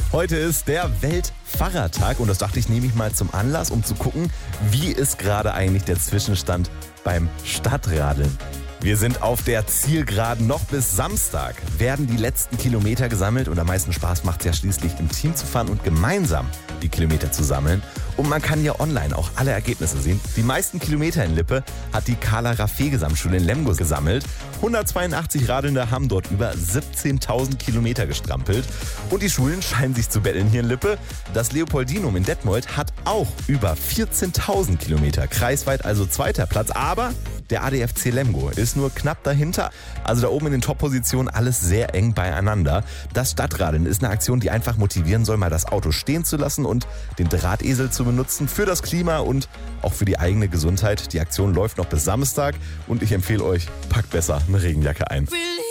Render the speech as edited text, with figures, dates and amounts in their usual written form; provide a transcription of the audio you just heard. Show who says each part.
Speaker 1: Heute ist der Weltfahrradtag und das dachte ich, nehme ich mal zum Anlass, um zu gucken, wie ist gerade eigentlich der Zwischenstand beim Stadtradeln. Wir sind auf der Zielgeraden. Noch bis Samstag werden die letzten Kilometer gesammelt und am meisten Spaß macht es ja schließlich im Team zu fahren und gemeinsam die Kilometer zu sammeln. Und man kann ja online auch alle Ergebnisse sehen. Die meisten Kilometer in Lippe hat die Carla-Raffe-Gesamtschule in Lemgo gesammelt. 182 Radelnde haben dort über 17.000 Kilometer gestrampelt. Und die Schulen scheinen sich zu betteln hier in Lippe. Das Leopoldinum in Detmold hat auch über 14.000 Kilometer. Kreisweit also zweiter Platz. Aber der ADFC Lemgo ist nur knapp dahinter. Also da oben in den Top-Positionen alles sehr eng beieinander. Das Stadtradeln ist eine Aktion, die einfach motivieren soll, mal das Auto stehen zu lassen und den Drahtesel zu benutzen für das Klima und auch für die eigene Gesundheit. Die Aktion läuft noch bis Samstag und ich empfehle euch, packt besser eine Regenjacke ein.